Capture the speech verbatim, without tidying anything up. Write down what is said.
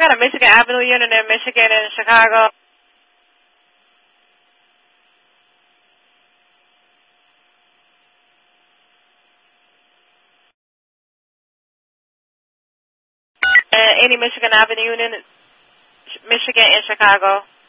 got a Michigan Avenue unit in Michigan and Chicago. Uh, any Michigan Avenue unit, Michigan and Chicago.